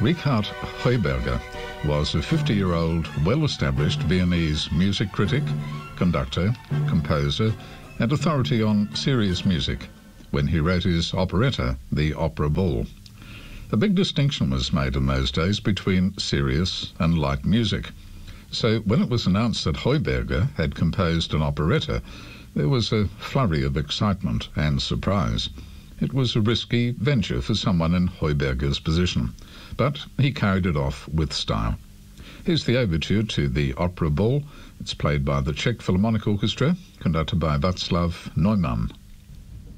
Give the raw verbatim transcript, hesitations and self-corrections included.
Richard Heuberger was a fifty-year-old, well-established Viennese music critic, conductor, composer, and authority on serious music when he wrote his operetta, The Opera Ball. A big distinction was made in those days between serious and light music. So when it was announced that Heuberger had composed an operetta, there was a flurry of excitement and surprise. It was a risky venture for someone in Heuberger's position, but he carried it off with style. Here's the overture to The Opera Ball. It's played by the Czech Philharmonic Orchestra, conducted by Václav Neumann.